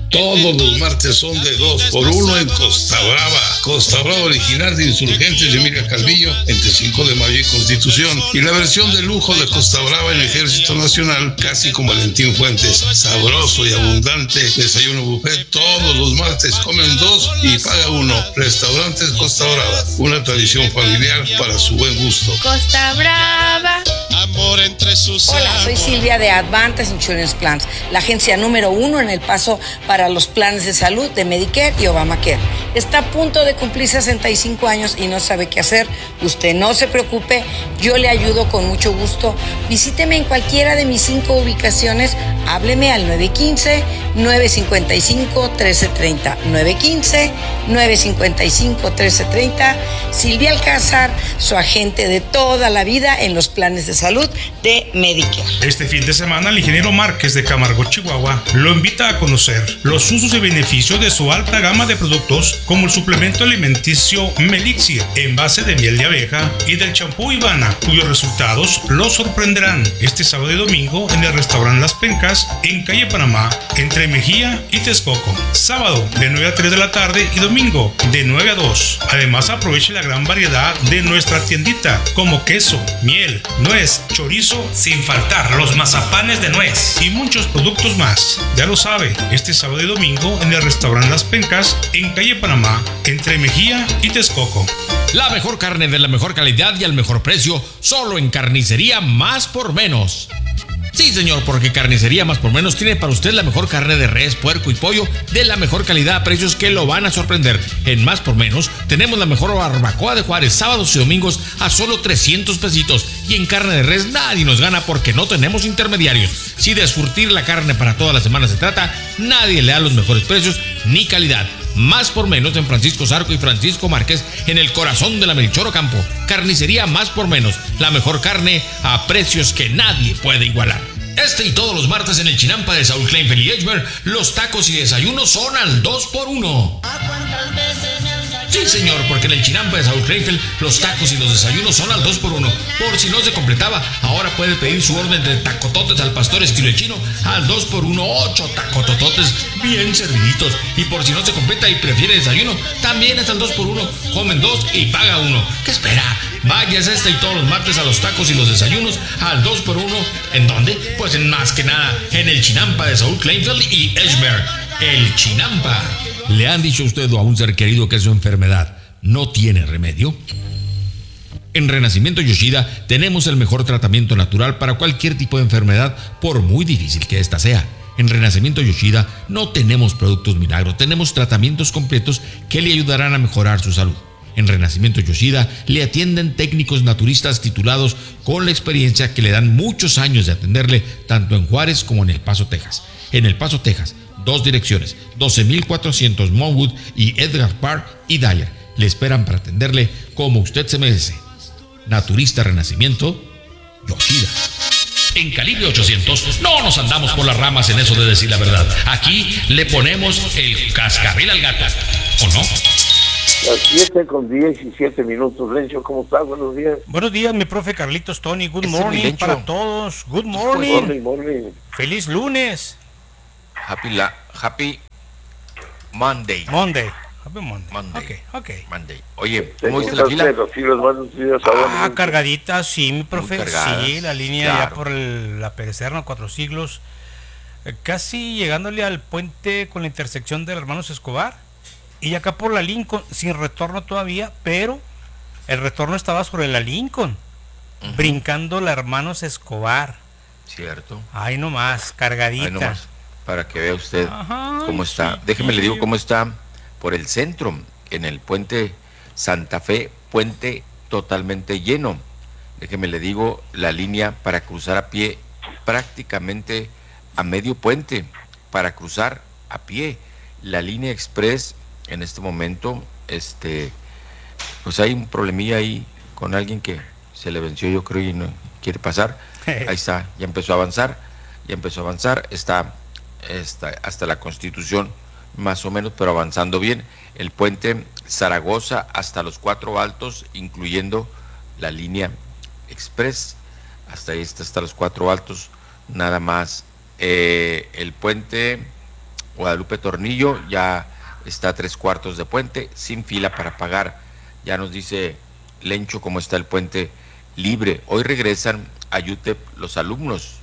Todos los martes son de 2x1 en Costa Brava. Costa Brava original de Insurgentes de Emilia Calvillo, entre 5 de mayo y Constitución. Y la versión de lujo de Costa Brava en Ejército Nacional, casi con Valentín Fuentes. Sabroso y abundante desayuno buffet. Todos los martes comen 2 y paga 1. Restaurantes Costa Brava, una tradición familiar para su buen gusto. Costa Brava. Amor entre sus Hola, soy Silvia de Advantage Insurance Plans, la agencia número 1 en El Paso para los planes de salud de Medicare y Obamacare. Está a punto de cumplir 65 años y no sabe qué hacer. Usted no se preocupe, yo le ayudo con mucho gusto. Visíteme en cualquiera de mis 5 ubicaciones. Hábleme al 915-955-1330. 915-955-1330. Silvia Alcázar, su agente de toda la vida en los planes de salud de Medicare. Este fin de semana, el ingeniero Márquez de Camargo, Chihuahua, lo invita a conocer los usos y beneficios de su alta gama de productos, como el suplemento alimenticio Melixir, en base de miel de abeja, y del champú Ivana, cuyos resultados lo sorprenderán este sábado y domingo en el restaurante Las Pencas, en calle Panamá, entre Mejía y Texcoco. Sábado de 9 a 3 de la tarde y domingo de 9 a 2. Además, aproveche la gran variedad de nuestra tiendita, como queso, miel, nuez, chorizo, sin faltar los mazapanes de nuez y muchos productos más. Ya lo sabe, este sábado y domingo en el restaurante Las Pencas, en calle Panamá, entre Mejía y Texcoco. La mejor carne de la mejor calidad y al mejor precio, solo en Carnicería Más por Menos. Sí, señor, porque Carnicería Más por Menos tiene para usted la mejor carne de res, puerco y pollo de la mejor calidad a precios que lo van a sorprender. En Más por Menos tenemos la mejor barbacoa de Juárez, sábados y domingos a solo 300 pesitos. Y en carne de res nadie nos gana porque no tenemos intermediarios. Si de surtir la carne para toda la semana se trata, nadie le da los mejores precios ni calidad. Más por Menos en Francisco Zarco y Francisco Márquez, en el corazón de la Melchor Ocampo. Carnicería Más por Menos, la mejor carne a precios que nadie puede igualar. Este y todos los martes en el Chinampa de Saúl Kleinfeld y Edgemer, los tacos y desayunos son al 2x1. Sí, señor, porque en el Chinampa de Saúl Kleinfeld, los tacos y los desayunos son al 2x1. Por si no se completaba, ahora puede pedir su orden de tacototes al pastor estilo chino al 2x1, 8 tacotototes bien serviditos. Y por si no se completa y prefiere desayuno, también es al 2x1. Comen 2 y paga 1. ¿Qué espera? Váyase este y todos los martes a los tacos y los desayunos al 2x1. ¿En dónde? Pues en más que nada, en el Chinampa de Saúl Kleinfeld y Edgemer. El Chinampa. ¿Le han dicho a usted o a un ser querido que su enfermedad no tiene remedio? En Renacimiento Yoshida tenemos el mejor tratamiento natural para cualquier tipo de enfermedad, por muy difícil que ésta sea. En Renacimiento Yoshida no tenemos productos milagros, tenemos tratamientos completos que le ayudarán a mejorar su salud. En Renacimiento Yoshida le atienden técnicos naturistas titulados con la experiencia que le dan muchos años de atenderle tanto en Juárez como en El Paso, Texas. En El Paso, Texas, 2 direcciones, 12,400 Monwood y Edgar Park y Dyer. Le esperan para atenderle como usted se merece. Naturista Renacimiento Yoshida. En Calibre 800 no nos andamos por las ramas en eso de decir la verdad. Aquí le ponemos el cascabel al gato, ¿o no? Las 7:17. Lencho, ¿cómo estás? Buenos días. Buenos días, mi profe Carlitos Tony. Good morning para todos. Good morning. Morning. Feliz lunes. Happy Monday. Happy Monday. Okay. Monday. Oye, ¿cómo viste la fila? Cargadita, sí, mi profe. Sí, la línea claro. Ya por la Perecerna, 4 siglos. Casi llegándole al puente con la intersección de Hermanos Escobar. Y acá por la Lincoln, sin retorno todavía, pero el retorno estaba sobre la Lincoln, brincando la Hermanos Escobar. Cierto. Ahí nomás, cargadita. Ahí nomás, para que vea usted cómo está. Sí, déjeme le digo cómo está por el centro, en el puente Santa Fe, puente totalmente lleno. Déjeme le digo, la línea para cruzar a pie, prácticamente a medio puente, para cruzar a pie. La línea express, en este momento, pues hay un problemilla ahí con alguien que se le venció, yo creo, y no quiere pasar. Ahí está, ya empezó a avanzar, está hasta la Constitución, más o menos, pero avanzando bien. El puente Zaragoza hasta los 4 Altos, incluyendo la línea express, hasta ahí está, hasta los 4 Altos, nada más. El puente Guadalupe Tornillo ya está a 3/4 de puente, sin fila para pagar. Ya nos dice Lencho cómo está el puente libre. Hoy regresan a UTEP los alumnos.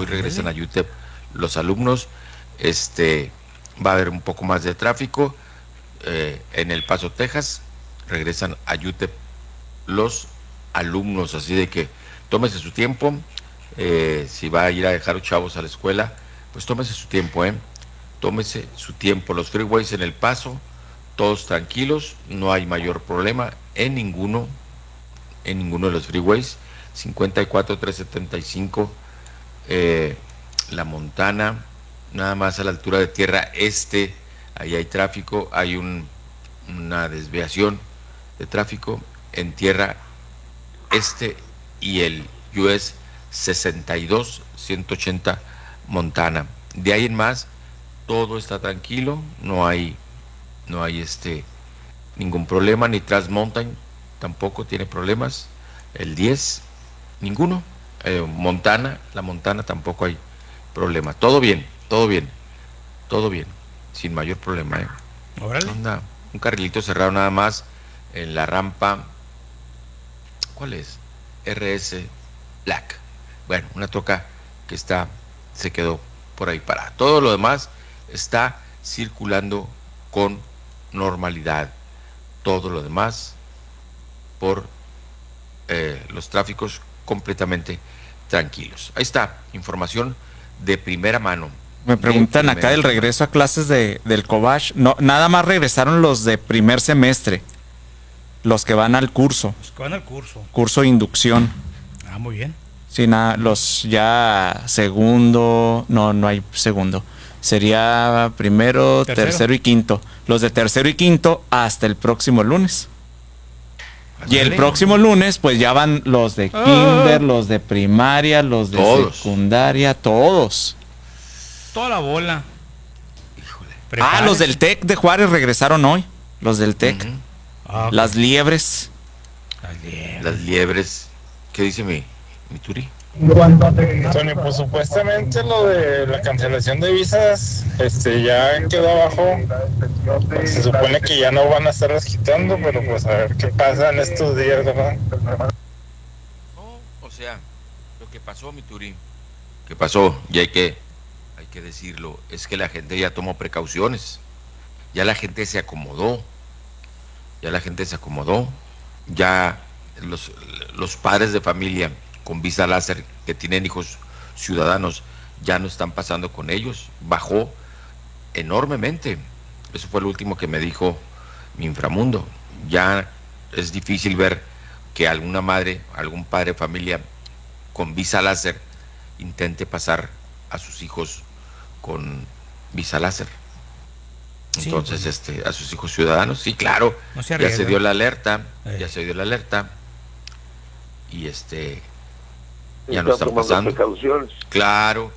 Va a haber un poco más de tráfico en El Paso, Texas. Regresan a UTEP los alumnos, así de que tómese su tiempo. Si va a ir a dejar a los chavos a la escuela, pues tómese su tiempo, tómese su tiempo. Los freeways en El Paso, todos tranquilos, no hay mayor problema en ninguno de los freeways. 54, 375, La Montana, nada más a la altura de Tierra Este, ahí hay tráfico, hay una desviación de tráfico en Tierra Este y el US 62, 180 Montana. De ahí en más, todo está tranquilo, no hay ningún problema, ni Trans Mountain tampoco tiene problemas, el 10, ninguno, la Montana tampoco hay problema, todo bien, sin mayor problema. Órale. Anda, un carrilito cerrado nada más en la rampa, ¿cuál es? RS Black. Bueno, una troca que se quedó por ahí parada. Todo lo demás está circulando con normalidad. Todo lo demás por los tráficos completamente tranquilos. Ahí está, información de primera mano. Me preguntan acá del regreso a clases del Cobach. No, nada más regresaron los de primer semestre, los que van al curso. Los que van al curso. Curso de inducción. Ah, muy bien. Sí, nada, los ya segundo, no hay segundo. Sería primero, tercero y quinto. Los de tercero y quinto hasta el próximo lunes. Y el próximo lunes, pues ya van los de kinder, los de primaria, los de secundaria, todos. Toda la bola. Híjole. Los del TEC de Juárez regresaron hoy. Los del TEC. Okay. Las liebres. Las liebres. ¿Qué dice mi Turi? Tony, pues supuestamente lo de la cancelación de visas ya quedó abajo. Se supone que ya no van a estarlas quitando, pero pues a ver qué pasa en estos días, ¿verdad? No, o sea, lo que pasó, mi Turi, que pasó, y hay que decirlo, es que la gente ya tomó precauciones, ya la gente se acomodó, ya los padres de familia con visa láser que tienen hijos ciudadanos ya no están pasando con ellos, bajó enormemente. Eso fue lo último que me dijo mi inframundo. Ya es difícil ver que alguna madre, algún padre de familia con visa láser intente pasar a sus hijos con visa láser. Entonces, a sus hijos ciudadanos, sí, claro, no ya se dio la alerta, y ya no están pasando. Claro.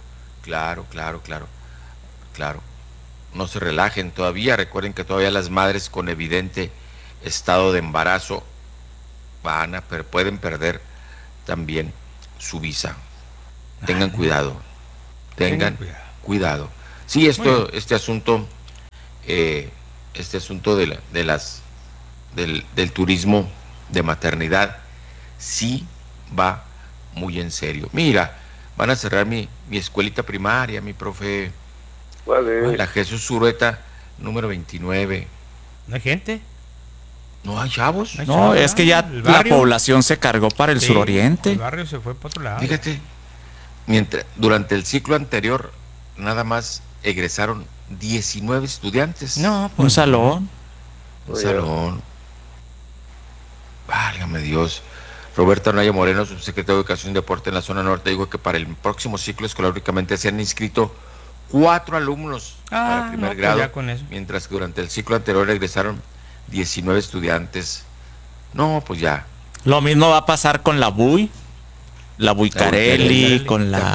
No se relajen todavía. Recuerden que todavía las madres con evidente estado de embarazo pueden perder también su visa. Tengan cuidado. Sí, este asunto del turismo de maternidad sí va muy en serio. Mira, van a cerrar mi escuelita primaria, mi profe. ¿Cuál es? La Jesús Zurueta, número 29. ¿No hay gente? ¿No hay chavos? No, es que ya la población se cargó para el suroriente. El barrio se fue para otro lado. Fíjate, durante el ciclo anterior nada más egresaron 19 estudiantes. No, pues, un salón. Válgame Dios. Roberto Anaya Moreno, subsecretario de Educación y Deporte en la zona norte, dijo que para el próximo ciclo escolar únicamente se han inscrito 4 alumnos para primer grado, ya con eso. Mientras que durante el ciclo anterior egresaron 19 estudiantes. No, pues ya. Lo mismo va a pasar con la BUI Carelli, con la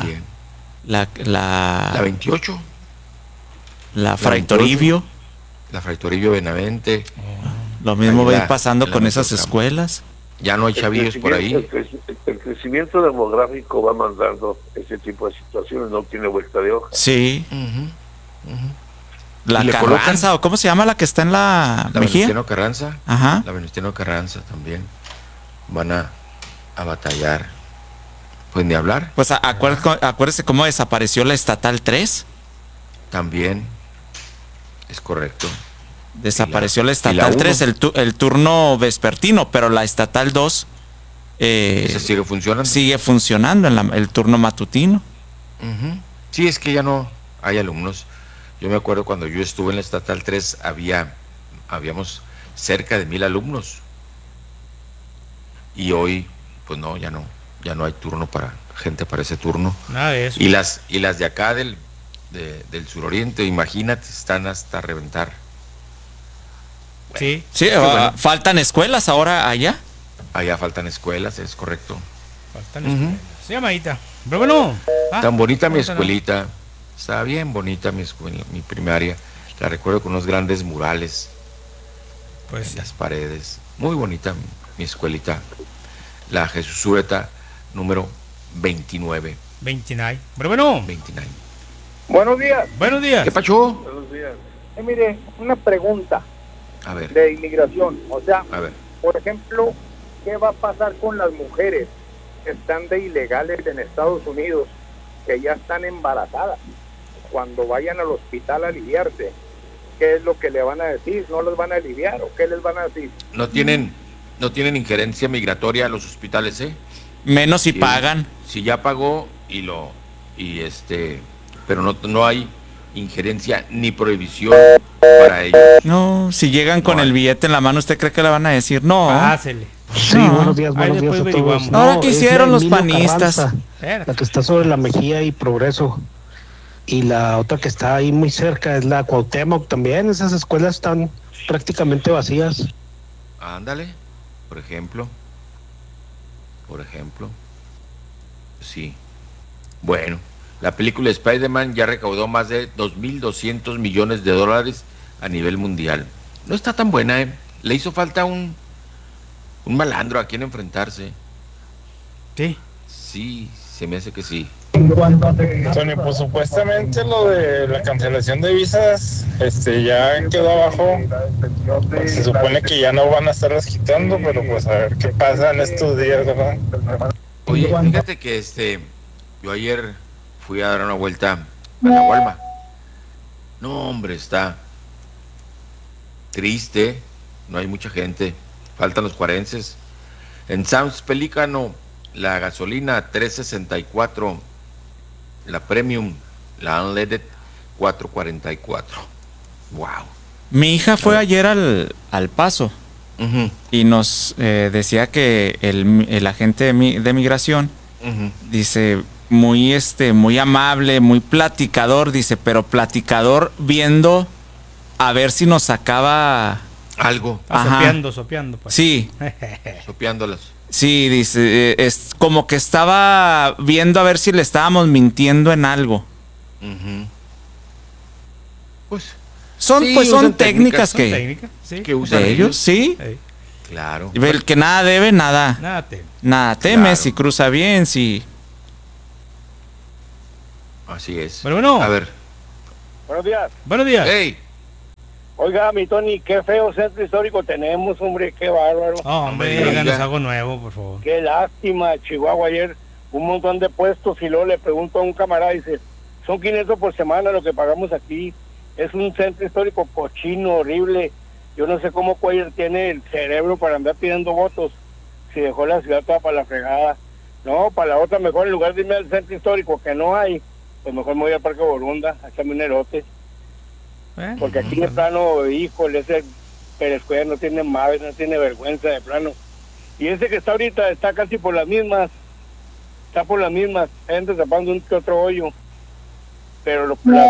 28. La Fray Toribio. La Fray Toribio Benavente. Lo mismo va a ir pasando con esas escuelas. Ya no hay chavillos por ahí. El crecimiento demográfico va mandando ese tipo de situaciones, no tiene vuelta de hoja. Sí. La Carranza, o ¿cómo se llama la que está en la Mejía? Venustiano Carranza. Ajá. La Venustiano Carranza también. Van a batallar. Pues ni hablar. Pues acuérdese cómo desapareció la Estatal 3. También. Es correcto. Desapareció la Estatal 3, el turno vespertino, pero la Estatal 2 ¿esa sigue funcionando? Sigue funcionando en el turno matutino. Sí, es que ya no hay alumnos. Yo me acuerdo cuando yo estuve en la Estatal 3 habíamos cerca de 1000 alumnos. Y hoy, pues no, ya no hay turno para gente para ese turno. Nada de eso. Y las de acá del suroriente, imagínate, están hasta reventar. Bueno, sí, faltan escuelas ahora allá. Allá faltan escuelas, es correcto. Faltan escuelas. Se llama Ita. Pero bueno. Tan bonita mi escuelita. Está bien bonita mi escuela, mi primaria. La recuerdo con unos grandes murales. Pues en las paredes. Muy bonita mi escuelita. La Jesús Ureta número 29. 29. Pero bueno. 29. Buenos días. Buenos días. ¿Qué pasó? Buenos días. Mire, una pregunta. A ver. De inmigración. O sea, a ver. Por ejemplo, ¿qué va a pasar con las mujeres que están de ilegales en Estados Unidos, que ya están embarazadas? Cuando vayan al hospital a aliviarse, ¿qué es lo que le van a decir? ¿No los van a aliviar o qué les van a decir? No tienen injerencia migratoria a los hospitales, ¿eh? Menos si pagan. Si ya pagó pero no hay injerencia ni prohibición para ellos. No, si llegan con el billete en la mano, ¿usted cree que le van a decir? No. Pásele. Sí, buenos días a todos. Ahora que hicieron los panistas. Carranza, la que está sobre la Mejía y Progreso. Y la otra que está ahí muy cerca es la Cuauhtémoc también. Esas escuelas están prácticamente vacías. Ándale, por ejemplo. Sí. Bueno, la película Spider-Man ya recaudó más de 2.200 millones de dólares a nivel mundial. No está tan buena, ¿eh? Le hizo falta un malandro a quien enfrentarse. ¿Sí? Sí, se me hace que sí. Tony, pues supuestamente lo de la cancelación de visas ya quedó abajo. Se supone que ya no van a estarlas quitando, pero pues a ver qué pasa en estos días, ¿verdad? Oye, fíjate que yo ayer fui a dar una vuelta a la Walmart. No, hombre, está triste, no hay mucha gente, faltan los cuarenses. En Sam's Pelícano, la gasolina 3.64, la Premium, la Unleaded 4.44. Wow. Mi hija fue ayer al Paso y nos decía que el agente de migración dice muy amable, muy platicador, dice, pero platicador viendo a ver si nos sacaba algo. Sopeando, pues. Sí. Sopeándolas. Sí, dice, es como que estaba viendo a ver si le estábamos mintiendo en algo. Pues son técnicas que usan ellos, sí. Claro. El que nada debe, nada teme, claro. Si cruza bien, si. Así es. Pero bueno. A ver. Buenos días. Buenos días. Hey. Oiga, mi Tony, qué feo centro histórico tenemos, hombre, qué bárbaro. Hombre, díganos algo nuevo, por favor. Qué lástima, Chihuahua, ayer un montón de puestos y luego le pregunto a un camarada, dice, son 500 por semana lo que pagamos aquí. Es un centro histórico cochino, horrible. Yo no sé cómo Cuellar tiene el cerebro para andar pidiendo votos si dejó la ciudad toda para la fregada. No, para la otra mejor, en lugar de irme al centro histórico que no hay, pues mejor me voy al Parque Borunda, a echarme un erote. Porque aquí de plano, híjole, ese Pérez Cuellar no tiene madre, no tiene vergüenza de plano. Y ese que está ahorita está casi por las mismas, gente tapando un que otro hoyo. Pero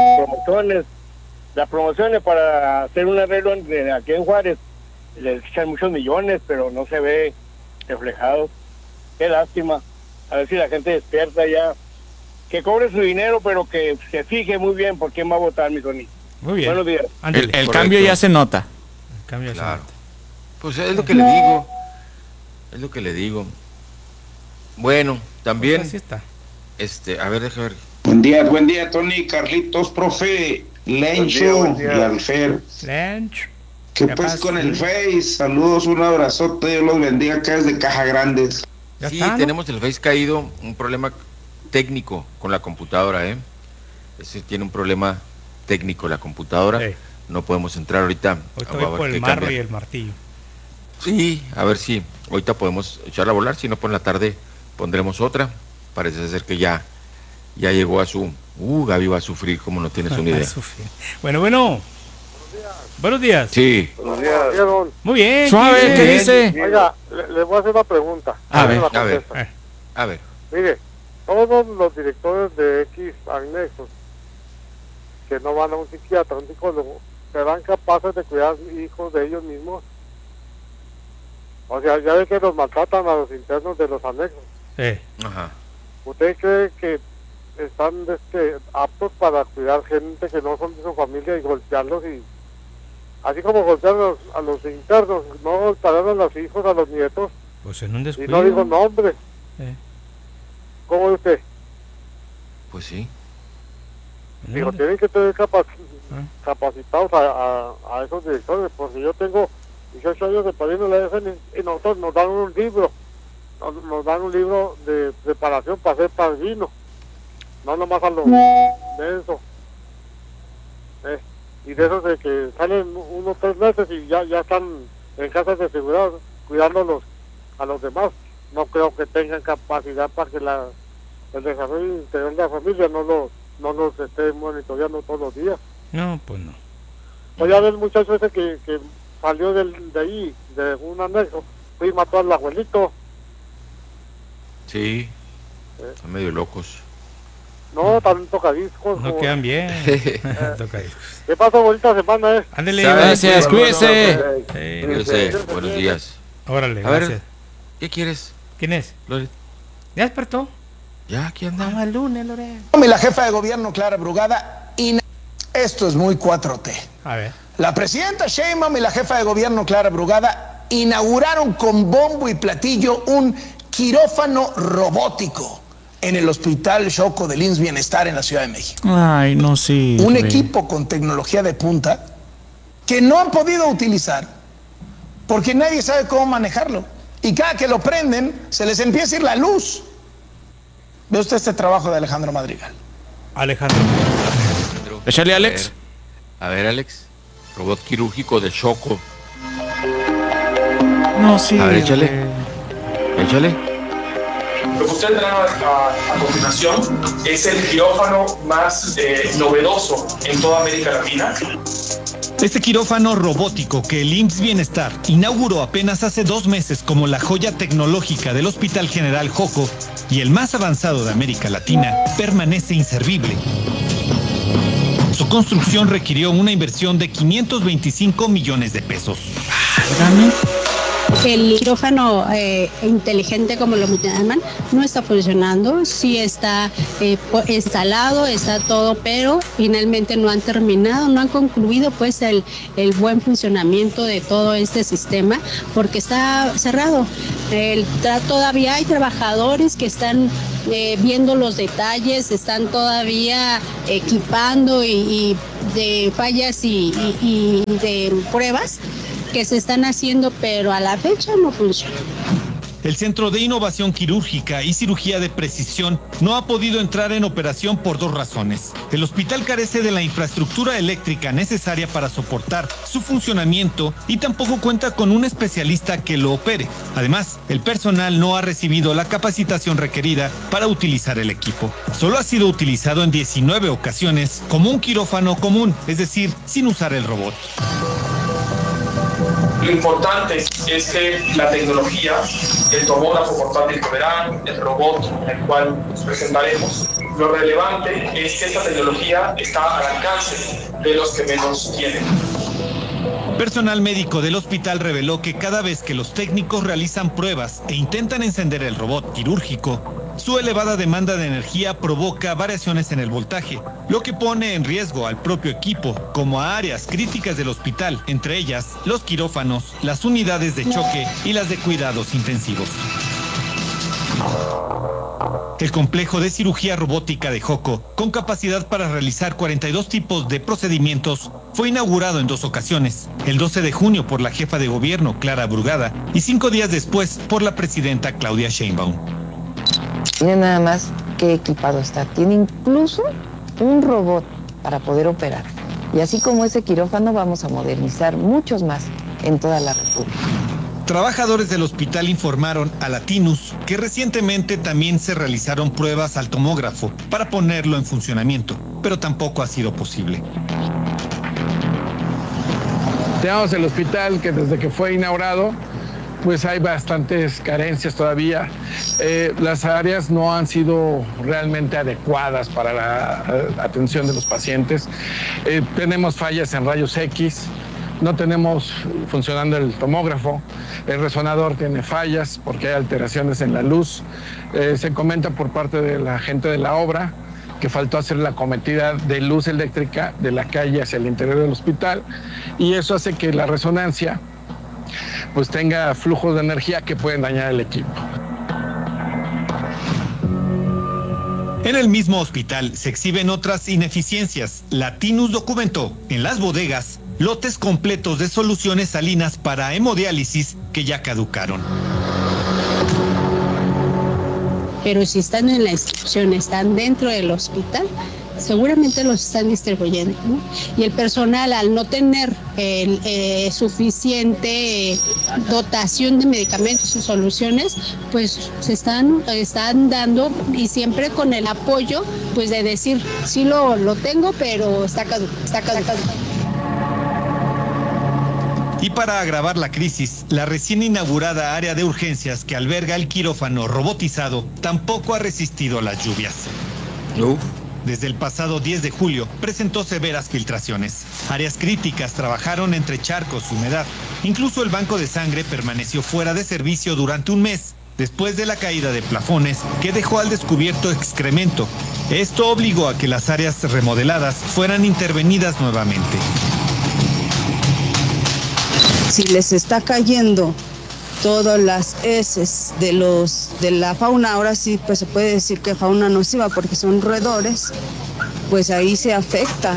las promociones para hacer un arreglo aquí en Juárez, les echan muchos millones, pero no se ve reflejado. Qué lástima. A ver si la gente despierta ya, que cobre su dinero, pero que se fije muy bien por quién va a votar, mi Tony. Muy bien. Buenos días. El cambio ya se nota. El cambio ya se nota. Pues es lo que le digo. Es lo que le digo. Bueno, también. Pues así está. A ver, déjame ver. Buen día, Tony, Carlitos, profe. Lencho y Alfer. Lencho. ¿Qué pues con el Face? Saludos, un abrazote, Dios los bendiga acá desde Caja Grandes. Sí, tenemos el Face caído, un problema técnico con la computadora, Ese tiene un problema técnico la computadora. No podemos entrar ahorita. Ahorita voy por el marro y el martillo. Sí, a ver si ahorita podemos echarla a volar, si no, por la tarde pondremos otra. Parece ser que ya llegó a su... Gaby va a sufrir como no tienes una idea. Bueno. Buenos días. Sí. Buenos días. Muy bien. Suave, ¿qué dice? Oiga, le voy a hacer una pregunta. A ver. Mire, todos los directores de X anexos que no van a un psiquiatra, un psicólogo, serán capaces de cuidar hijos de ellos mismos. O sea, ya ve que los maltratan a los internos de los anexos. Ajá. ¿Usted cree que están aptos para cuidar gente que no son de su familia y golpearlos? Y así como golpear a los internos, no golpearán a los hijos, a los nietos. Pues en un descuido. Y no digo nombre. ¿Cómo es usted? Pues sí. Digo, tienen que tener capacitados a esos directores, porque yo tengo 18 años de padrino de la FN y nosotros nos dan un libro, de preparación para ser padrino, no nomás a los mensos. Y de esos de que salen unos 3 meses y ya están en casas de seguridad cuidando a los demás. No creo que tengan capacidad para que el desarrollo interior de la familia no los esté monitoreando todos los días. No, pues no. Pues ya ves, muchacho ese que salió de ahí, de un anexo, y mató al abuelito. Sí, están medio locos. No, tan tocadiscos. No quedan bien. Tocadiscos. ¿Qué pasa, bonita semana, Ándele. Gracias, cuídese. Buenos días. Órale, a ver, gracias. ¿Qué quieres? ¿Quién es? Loret. ¿Ya despertó? Ya, aquí andamos. El lunes, Loret. La jefa de gobierno, Clara Brugada, esto es muy 4T. A ver. La presidenta Sheinbaum y la jefa de gobierno, Clara Brugada, inauguraron con bombo y platillo un quirófano robótico en el Hospital Choco del IMSS Bienestar en la Ciudad de México. Ay, no, sí. Un equipo con tecnología de punta que no han podido utilizar porque nadie sabe cómo manejarlo. Y cada que lo prenden, se les empieza a ir la luz. ¿Ve usted este trabajo de Alejandro Madrigal? Alejandro. Échale, Alex. A ver, Alex. Robot quirúrgico de Choco. No, sí. A ver, échale. Lo que usted verá a continuación es el quirófano más novedoso en toda América Latina. Este quirófano robótico que el IMSS Bienestar inauguró apenas hace 2 meses como la joya tecnológica del Hospital General Choco y el más avanzado de América Latina, permanece inservible. Su construcción requirió una inversión de 525 millones de pesos. El quirófano inteligente, como lo llaman, no está funcionando. Sí está instalado, está todo, pero finalmente no han terminado, no han concluido pues el buen funcionamiento de todo este sistema porque está cerrado. Todavía hay trabajadores que están viendo los detalles, están todavía equipando y de fallas y de pruebas que se están haciendo, pero a la fecha no funciona. El Centro de Innovación Quirúrgica y Cirugía de Precisión no ha podido entrar en operación por 2 razones. El hospital carece de la infraestructura eléctrica necesaria para soportar su funcionamiento y tampoco cuenta con un especialista que lo opere. Además, el personal no ha recibido la capacitación requerida para utilizar el equipo. Solo ha sido utilizado en 19 ocasiones como un quirófano común, es decir, sin usar el robot. Lo importante es que la tecnología, el tomógrafo portátil que verán, el robot el cual nos presentaremos, lo relevante es que esta tecnología está al alcance de los que menos tienen. Personal médico del hospital reveló que cada vez que los técnicos realizan pruebas e intentan encender el robot quirúrgico, su elevada demanda de energía provoca variaciones en el voltaje, lo que pone en riesgo al propio equipo, como a áreas críticas del hospital, entre ellas los quirófanos, las unidades de choque y las de cuidados intensivos. El complejo de cirugía robótica de Joco, con capacidad para realizar 42 tipos de procedimientos, fue inaugurado en 2 ocasiones. El 12 de junio por la jefa de gobierno, Clara Brugada, y 5 días después por la presidenta Claudia Sheinbaum. Miren nada más qué equipado está. Tiene incluso un robot para poder operar. Y así como ese quirófano, vamos a modernizar muchos más en toda la República. Trabajadores del hospital informaron a Latinus que recientemente también se realizaron pruebas al tomógrafo para ponerlo en funcionamiento, pero tampoco ha sido posible. Tenemos el hospital que desde que fue inaugurado, pues hay bastantes carencias todavía. Las áreas no han sido realmente adecuadas para la atención de los pacientes. Tenemos fallas en rayos X. No tenemos funcionando el tomógrafo, el resonador tiene fallas porque hay alteraciones en la luz. Se comenta por parte de la gente de la obra que faltó hacer la cometida de luz eléctrica de la calle hacia el interior del hospital y eso hace que la resonancia pues tenga flujos de energía que pueden dañar el equipo. En el mismo hospital se exhiben otras ineficiencias. Latinus documentó en las bodegas lotes completos de soluciones salinas para hemodiálisis que ya caducaron. Pero si están en la institución, están dentro del hospital, seguramente los están distribuyendo, ¿no? Y el personal, al no tener suficiente dotación de medicamentos y soluciones, pues se están dando, y siempre con el apoyo pues de decir, sí lo tengo, pero está caducado. Y para agravar la crisis, la recién inaugurada área de urgencias que alberga el quirófano robotizado tampoco ha resistido las lluvias. Desde el pasado 10 de julio presentó severas filtraciones. Áreas críticas trabajaron entre charcos y humedad. Incluso el banco de sangre permaneció fuera de servicio durante un mes, después de la caída de plafones que dejó al descubierto excremento. Esto obligó a que las áreas remodeladas fueran intervenidas nuevamente. Si les está cayendo todas las heces de la fauna, ahora sí pues se puede decir que fauna nociva porque son roedores, pues ahí se afecta.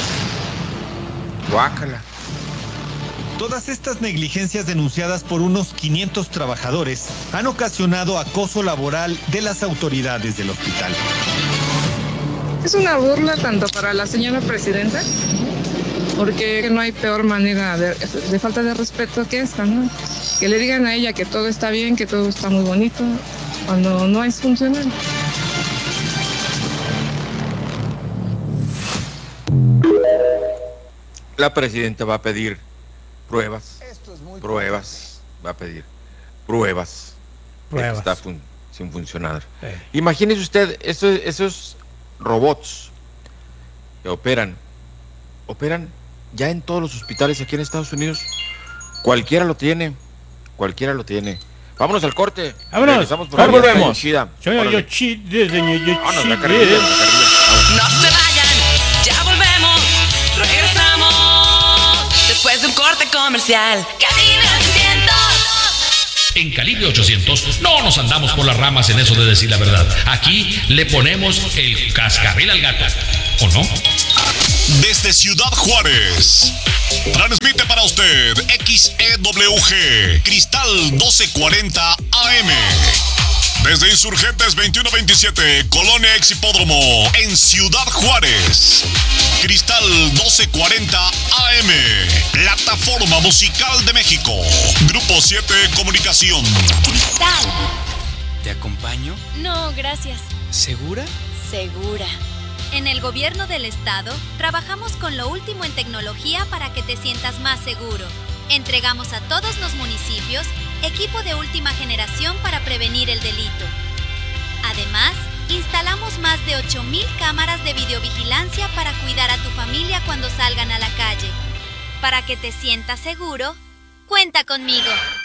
Guácala. Todas estas negligencias denunciadas por unos 500 trabajadores han ocasionado acoso laboral de las autoridades del hospital. Es una burla tanto para la señora presidenta, porque no hay peor manera de falta de respeto que esta, ¿no? Que le digan a ella que todo está bien, que todo está muy bonito, cuando no es funcional. La presidenta va a pedir pruebas, va a pedir pruebas. De que está sin funcionar. Imagínese usted esos robots que operan ya en todos los hospitales aquí en Estados Unidos. Cualquiera lo tiene. Vámonos al corte. Vámonos. Volvemos. No se vayan, ya volvemos, regresamos después de un corte comercial. Calibre 800. En Calibre 800 no nos andamos por las ramas en eso de decir la verdad. Aquí le ponemos el cascabel al gato, ¿o no? Desde Ciudad Juárez, transmite para usted XEWG Cristal 1240 AM. Desde Insurgentes 2127, Colonia Ex Hipódromo, en Ciudad Juárez. Cristal 1240 AM, Plataforma Musical de México. Grupo 7 Comunicación. Cristal. ¿Te acompaño? No, gracias. ¿Segura? Segura. En el gobierno del estado, trabajamos con lo último en tecnología para que te sientas más seguro. Entregamos a todos los municipios equipo de última generación para prevenir el delito. Además, instalamos más de 8,000 cámaras de videovigilancia para cuidar a tu familia cuando salgan a la calle. Para que te sientas seguro, cuenta conmigo.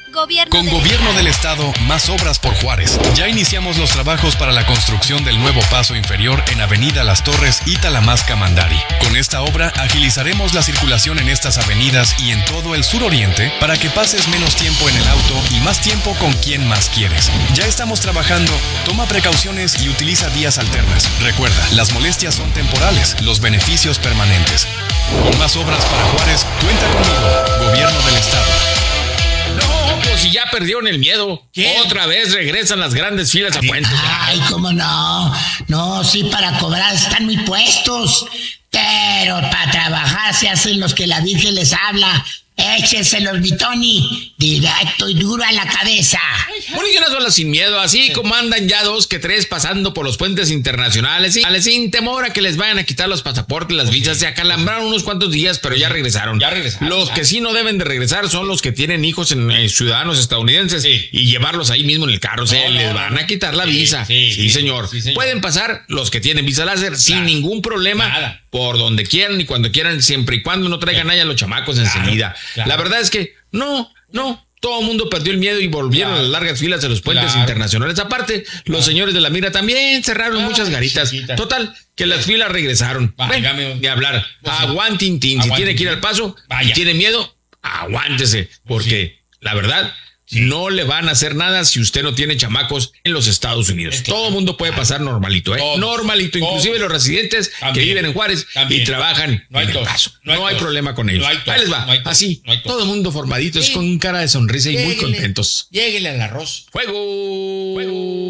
Gobierno del Estado, más obras por Juárez. Ya iniciamos los trabajos para la construcción del nuevo paso inferior en Avenida Las Torres y Talamasca Mandari. Con esta obra agilizaremos la circulación en estas avenidas y en todo el suroriente para que pases menos tiempo en el auto y más tiempo con quien más quieres. Ya estamos trabajando. Toma precauciones y utiliza vías alternas. Recuerda, las molestias son temporales, los beneficios permanentes. Con más obras para Juárez, cuenta conmigo. Gobierno del Estado. No, pues si ya perdieron el miedo. ¿Qué? Otra vez regresan las grandes filas a Puente. Ay, cómo no. No, sí, para cobrar están muy puestos. Pero para trabajar se hacen los que la Virgen les habla. Écheselos, mi Tony, directo y duro a la cabeza. Bueno, y una sola sin miedo, así como andan ya 2 que 3 pasando por los puentes internacionales y sin temor a que les vayan a quitar los pasaportes, las visas. Se acalambraron unos cuantos días, pero ya regresaron. Los que sí no deben de regresar son los que tienen hijos en ciudadanos estadounidenses y llevarlos ahí mismo en el carro. Les van a quitar la visa. Sí, señor. Pueden pasar los que tienen visa láser sin ningún problema. Por donde quieran y cuando quieran, siempre y cuando no traigan ahí a los chamacos enseguida. La verdad es que no, todo el mundo perdió el miedo y volvieron a las largas filas de los puentes internacionales. Aparte, los señores de la mira también cerraron muchas garitas. Total, que las filas regresaron. Ni hablar. Aguantin, si tiene que ir al paso y tiene miedo, aguántese, porque la verdad, no le van a hacer nada si usted no tiene chamacos en los Estados Unidos. Todo el mundo puede pasar normalito, normalito, inclusive los residentes que viven en Juárez y trabajan en el paso. No hay problema con ellos. Ahí les va, así, todo el mundo formaditos, con cara de sonrisa y muy contentos. Lléguele al arroz. ¡Fuego!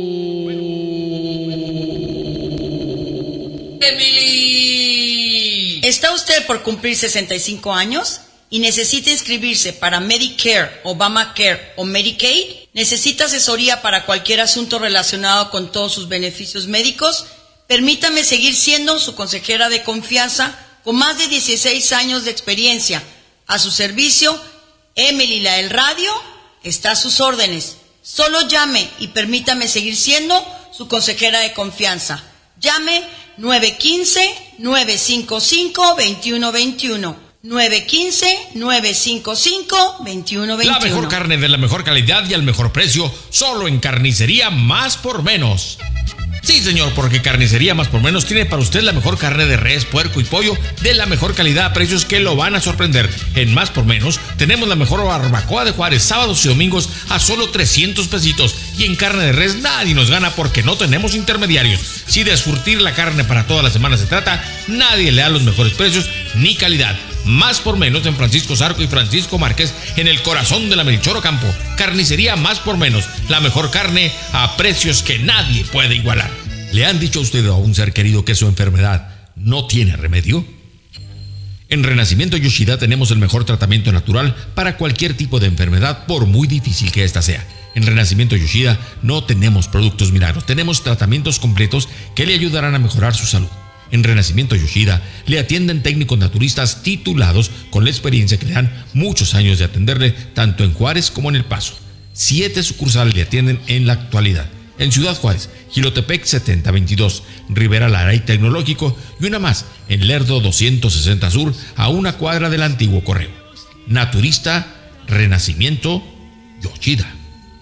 ¡Emily! ¿Está usted por cumplir 65 años? ¿Y necesita inscribirse para Medicare, Obamacare o Medicaid? ¿Necesita asesoría para cualquier asunto relacionado con todos sus beneficios médicos? Permítame seguir siendo su consejera de confianza con más de 16 años de experiencia. A su servicio, Emily la del radio está a sus órdenes. Solo llame y permítame seguir siendo su consejera de confianza. Llame 915-955-2121. 915-955-2121. La mejor carne de la mejor calidad y al mejor precio, solo en Carnicería Más por Menos. Sí, señor, porque Carnicería Más por Menos tiene para usted la mejor carne de res, puerco y pollo de la mejor calidad a precios que lo van a sorprender. En Más por Menos tenemos la mejor barbacoa de Juárez, sábados y domingos a solo 300 pesitos. Y en carne de res nadie nos gana porque no tenemos intermediarios. Si de surtir la carne para toda la semana se trata, nadie le da los mejores precios ni calidad. Más por Menos en Francisco Zarco y Francisco Márquez, en el corazón de la Melchor Ocampo. Carnicería Más por Menos, la mejor carne a precios que nadie puede igualar. ¿Le han dicho a usted o a un ser querido que su enfermedad no tiene remedio? En Renacimiento Yoshida tenemos el mejor tratamiento natural para cualquier tipo de enfermedad, por muy difícil que ésta sea. En Renacimiento Yoshida no tenemos productos milagros, tenemos tratamientos completos que le ayudarán a mejorar su salud. En Renacimiento Yoshida le atienden técnicos naturistas titulados con la experiencia que le dan muchos años de atenderle tanto en Juárez como en El Paso. 7 sucursales le atienden en la actualidad. En Ciudad Juárez, Jilotepec 7022, Rivera Lara y Tecnológico, y una más en Lerdo 260 Sur, a una cuadra del antiguo correo. Naturista Renacimiento Yoshida.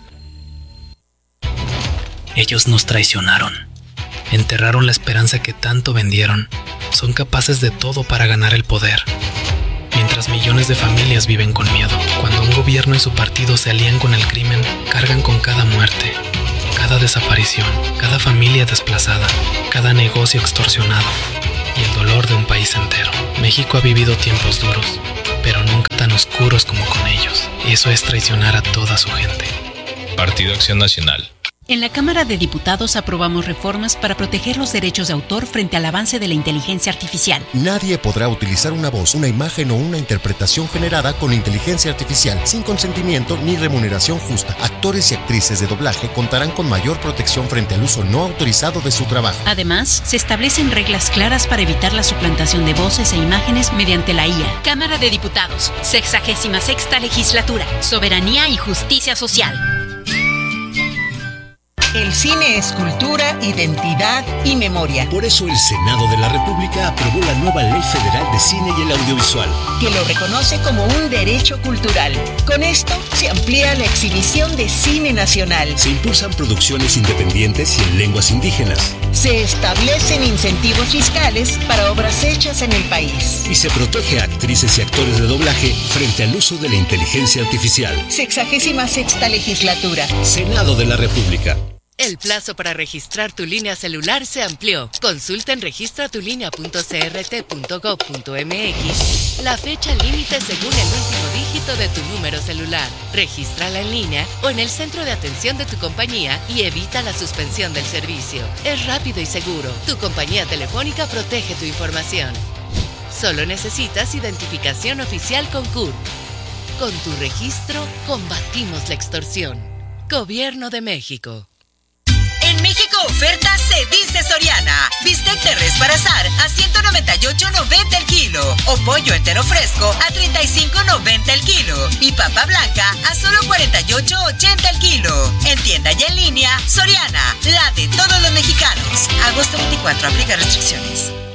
Ellos nos traicionaron. Enterraron la esperanza que tanto vendieron. Son capaces de todo para ganar el poder. Mientras millones de familias viven con miedo. Cuando un gobierno y su partido se alían con el crimen, cargan con cada muerte, cada desaparición, cada familia desplazada, cada negocio extorsionado y el dolor de un país entero. México ha vivido tiempos duros, pero nunca tan oscuros como con ellos. Y eso es traicionar a toda su gente. Partido Acción Nacional. En la Cámara de Diputados aprobamos reformas para proteger los derechos de autor frente al avance de la inteligencia artificial. Nadie podrá utilizar una voz, una imagen o una interpretación generada con inteligencia artificial sin consentimiento ni remuneración justa. Actores y actrices de doblaje contarán con mayor protección frente al uso no autorizado de su trabajo. Además, se establecen reglas claras para evitar la suplantación de voces e imágenes mediante la IA. Cámara de Diputados, 66ª Legislatura, Soberanía y Justicia Social. El cine es cultura, identidad y memoria. Por eso el Senado de la República aprobó la nueva Ley Federal de Cine y el Audiovisual. que lo reconoce como un derecho cultural. Con esto se amplía la exhibición de cine nacional. Se impulsan producciones independientes y en lenguas indígenas. Se establecen incentivos fiscales para obras hechas en el país. Y se protege a actrices y actores de doblaje frente al uso de la inteligencia artificial. 66ª Legislatura. Senado de la República. El plazo para registrar tu línea celular se amplió. Consulta en registratulinea.crt.gov.mx la fecha límite según el último dígito de tu número celular. Regístrala en línea o en el centro de atención de tu compañía y evita la suspensión del servicio. Es rápido y seguro. Tu compañía telefónica protege tu información. Solo necesitas identificación oficial con CURP. Con tu registro, combatimos la extorsión. Gobierno de México. En México oferta se dice Soriana. Bistec de res para asar a $198.90 el kilo. O pollo entero fresco a $35.90 el kilo. Y papa blanca a solo $48.80 el kilo. En tienda y en línea, Soriana, la de todos los mexicanos. Agosto 24, aplica restricciones.